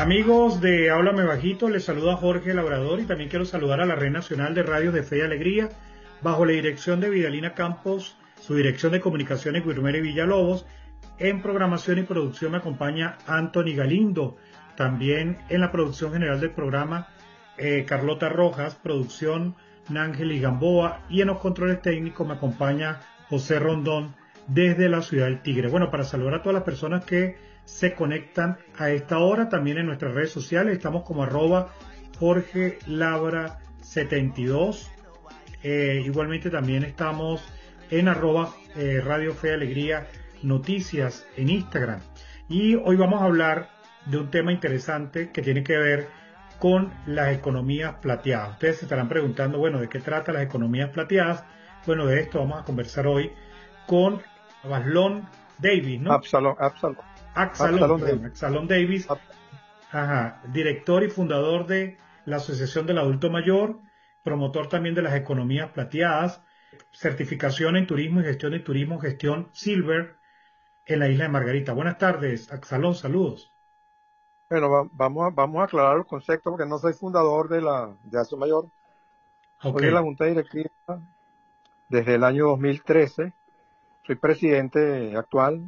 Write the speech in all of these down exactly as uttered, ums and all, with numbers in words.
Amigos de Háblame Bajito, les saluda Jorge Labrador y también quiero saludar a la Red Nacional de Radios de Fe y Alegría, bajo la dirección de Vidalina Campos, su dirección de comunicaciones Guilherme Villalobos. En programación y producción me acompaña Anthony Galindo, también en la producción general del programa eh, Carlota Rojas, producción Nángeli Gamboa, y en los controles técnicos me acompaña José Rondón desde la ciudad del Tigre. Bueno, para saludar a todas las personas que se conectan a esta hora, también en nuestras redes sociales, estamos como arroba Jorge Labra setenta y dos, eh, igualmente también estamos en arroba eh, Radio Fe y Alegría Noticias en Instagram, y hoy vamos a hablar de un tema interesante que tiene que ver con las economías plateadas. Ustedes se estarán preguntando, bueno, ¿de qué trata las economías plateadas? Bueno, de esto vamos a conversar hoy con Absalón Davis, ¿no? Absalón, Absalón. Absalón, Absalón, Absalón Davis, ajá, director y fundador de la Asociación del Adulto Mayor, promotor también de las economías plateadas, certificación en turismo y gestión de turismo, gestión Silver en la isla de Margarita. Buenas tardes, Absalón, saludos. Bueno, va, vamos, a, vamos a aclarar los conceptos porque no soy fundador de la de Asociación Mayor. Soy Okay. de la Junta Directiva desde el año dos mil trece. Soy presidente actual.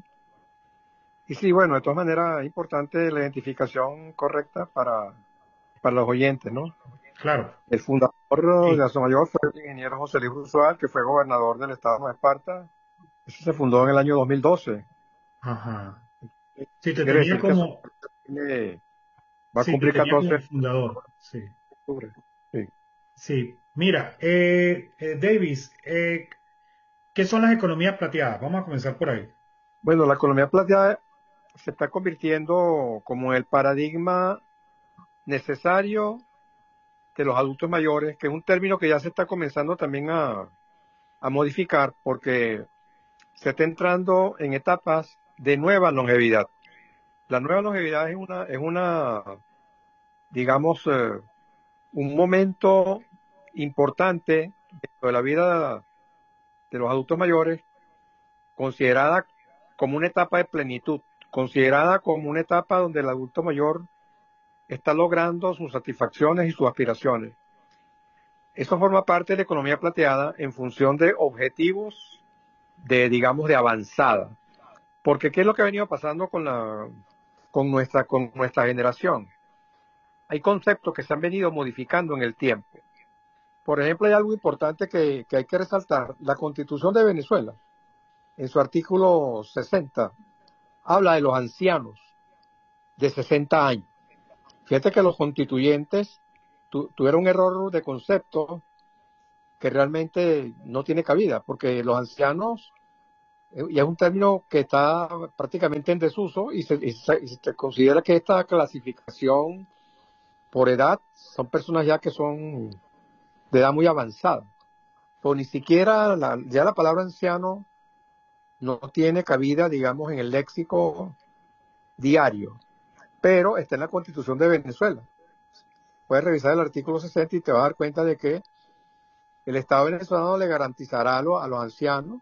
Y sí, bueno, de todas maneras es importante la identificación correcta para, para los oyentes, ¿no? Claro. El fundador Sí. de Asociación Mayor fue el ingeniero José Luis Brusual, que fue gobernador del estado de Nueva Esparta. Eso se fundó en el año dos mil doce. Ajá. Sí, te Quiere tenía decir como... que va a Sí, te cumplir tenía como catorce fundador. Sí. de octubre. Sí. Sí. Mira, eh, eh, Davis, eh, ¿qué son las economías plateadas? Vamos a comenzar por ahí. Bueno, la economía plateada se está convirtiendo como el paradigma necesario de los adultos mayores, que es un término que ya se está comenzando también a, a modificar porque se está entrando en etapas de nueva longevidad. La nueva longevidad es una, es una digamos, eh, un momento importante dentro de la vida de los adultos mayores, considerada como una etapa de plenitud, considerada como una etapa donde el adulto mayor está logrando sus satisfacciones y sus aspiraciones. Eso forma parte de la economía plateada en función de objetivos de, digamos, de avanzada. Porque ¿qué es lo que ha venido pasando con la, con nuestra, con nuestra generación? Hay conceptos que se han venido modificando en el tiempo. Por ejemplo, hay algo importante que, que hay que resaltar. La Constitución de Venezuela, en su artículo sesenta, habla de los ancianos de sesenta años. Fíjate que los constituyentes tu, tuvieron un error de concepto que realmente no tiene cabida, porque los ancianos, y es un término que está prácticamente en desuso, y se, y se, y se considera que esta clasificación por edad son personas ya que son de edad muy avanzada. Pero ni siquiera la, ya la palabra anciano no tiene cabida, digamos, en el léxico diario, pero está en la Constitución de Venezuela. Puedes revisar el artículo sesenta y te vas a dar cuenta de que el Estado venezolano le garantizará a los, a los ancianos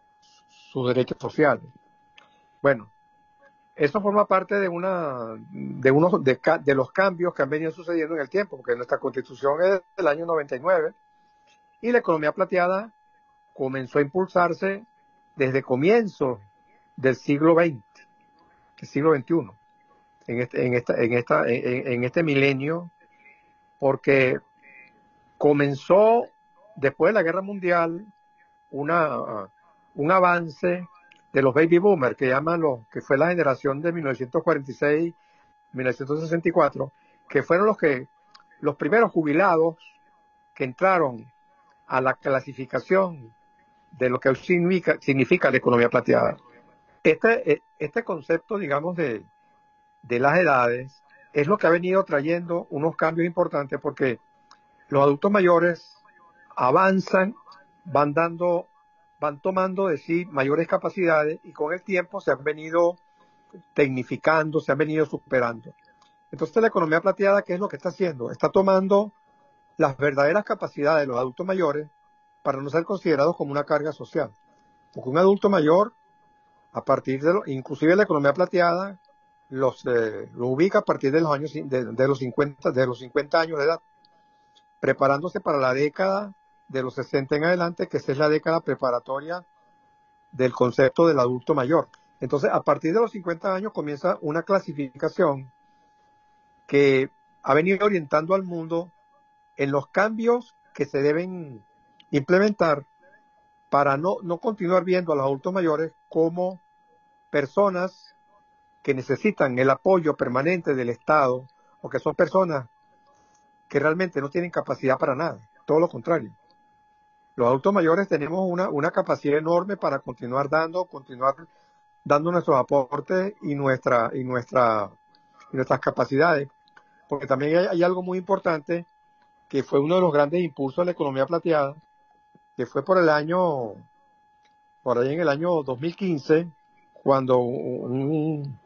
sus derechos sociales. Bueno, eso forma parte de una de unos de, de los cambios que han venido sucediendo en el tiempo, porque nuestra Constitución es del año noventa y nueve y la economía plateada comenzó a impulsarse desde comienzos del siglo veinte, del siglo veintiuno, en este, en esta, en esta, en, en este milenio, porque comenzó después de la Guerra Mundial una, un avance de los baby boomers, que llaman los, que fue la generación de mil novecientos cuarenta y seis a mil novecientos sesenta y cuatro, que fueron los que los primeros jubilados que entraron a la clasificación de lo que significa, significa la economía plateada. Este, este concepto, digamos, de, de las edades es lo que ha venido trayendo unos cambios importantes, porque los adultos mayores avanzan, van dando, van tomando de sí mayores capacidades y con el tiempo se han venido tecnificando, se han venido superando. Entonces la economía plateada, ¿qué es lo que está haciendo? Está tomando las verdaderas capacidades de los adultos mayores para no ser considerados como una carga social. Porque un adulto mayor, a partir de lo, inclusive la economía plateada, los, eh, los ubica a partir de los años de, de los cincuenta, de los cincuenta años de edad, preparándose para la década de los sesenta en adelante, que esa es la década preparatoria del concepto del adulto mayor. Entonces, a partir de los cincuenta años comienza una clasificación que ha venido orientando al mundo en los cambios que se deben implementar para no, no continuar viendo a los adultos mayores como personas que necesitan el apoyo permanente del Estado o que son personas que realmente no tienen capacidad para nada, todo lo contrario. Los adultos mayores tenemos una, una capacidad enorme para continuar dando, continuar dando nuestros aportes y, nuestra, y, nuestra, y nuestras capacidades, porque también hay, hay algo muy importante que fue uno de los grandes impulsos de la economía plateada, que fue por el año, por ahí en el año dos mil quince, cuando un,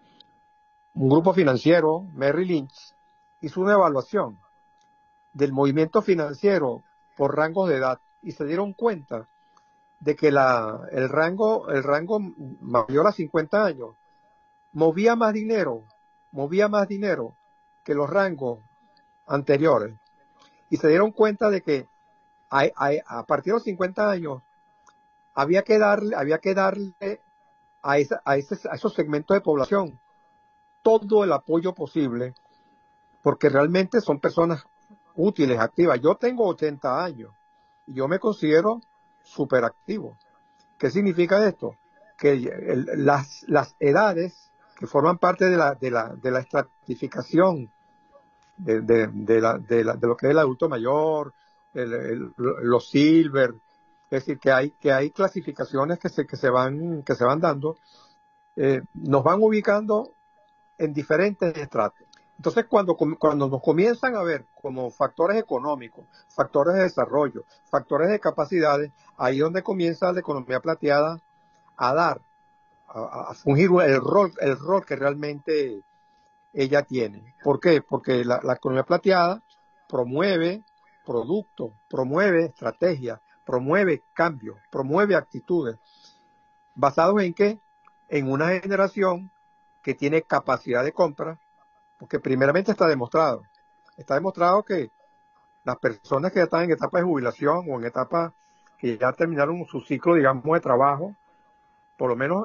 un grupo financiero, Merrill Lynch, hizo una evaluación del movimiento financiero por rangos de edad y se dieron cuenta de que la, el rango, el rango mayor a cincuenta años movía más dinero, movía más dinero que los rangos anteriores. Y se dieron cuenta de que a, a, a partir de los cincuenta años había que darle, había que darle a, esa, a, ese, a esos segmentos de población todo el apoyo posible, porque realmente son personas útiles, activas. Yo tengo ochenta años y yo me considero súper activo. ¿Qué significa esto? Que el, las, las edades que forman parte de la, de la, de la estratificación de, de, de, la, de, la, de lo que es el adulto mayor, el, el, los silver, es decir, que hay, que hay clasificaciones que se, que se, van, que se van dando, eh, nos van ubicando en diferentes estratos. Entonces, cuando, cuando nos comienzan a ver como factores económicos, factores de desarrollo, factores de capacidades, ahí es donde comienza la economía plateada a dar, a, a fungir el rol, el rol que realmente ella tiene. ¿Por qué? Porque la, la economía plateada promueve productos, promueve estrategias, promueve cambios, promueve actitudes. ¿Basados en qué? En una generación que tiene capacidad de compra, porque primeramente está demostrado. Está demostrado que las personas que ya están en etapa de jubilación o en etapa que ya terminaron su ciclo, digamos, de trabajo, por lo menos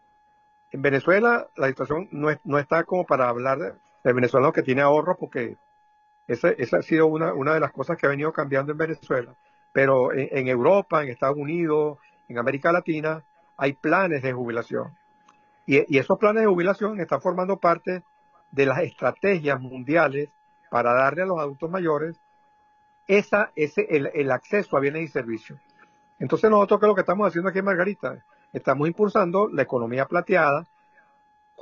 en Venezuela la situación no, es, no está como para hablar de, de venezolano que tiene ahorros, porque esa, esa ha sido una, una de las cosas que ha venido cambiando en Venezuela. Pero en, en Europa, en Estados Unidos, en América Latina, hay planes de jubilación. Y, y esos planes de jubilación están formando parte de las estrategias mundiales para darle a los adultos mayores esa, ese, el, el acceso a bienes y servicios. Entonces nosotros, ¿qué es lo que estamos haciendo aquí en Margarita? Estamos impulsando la economía plateada